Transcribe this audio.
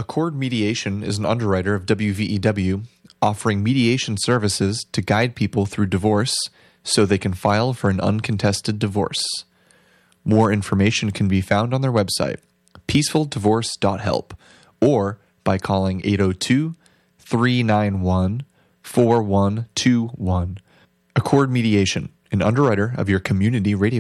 Accord Mediation is an underwriter of WVEW, offering mediation services to guide people through divorce so they can file for an uncontested divorce. More information can be found on their website, peacefuldivorce.help, or by calling 802-391-4121. Accord Mediation, an underwriter of your community radio